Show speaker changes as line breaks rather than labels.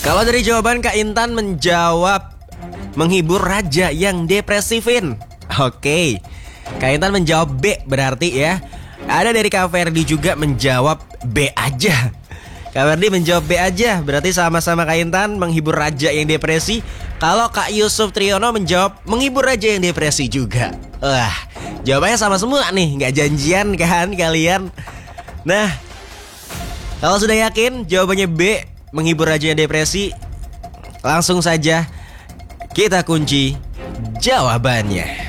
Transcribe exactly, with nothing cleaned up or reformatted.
Kalau dari jawaban Kak Intan menjawab menghibur raja yang depresifin. Oke, Kak Intan menjawab B berarti ya. Ada dari Kak Ferdi juga menjawab B aja. Kak Ferdi menjawab B aja, berarti sama-sama Kak Intan menghibur raja yang depresi. Kalau Kak Yusuf Triyono menjawab menghibur raja yang depresi juga. Wah, jawabannya sama semua nih, nggak janjian kan kalian? Nah, kalau sudah yakin jawabannya B, menghibur raja yang depresi, langsung saja kita kunci jawabannya.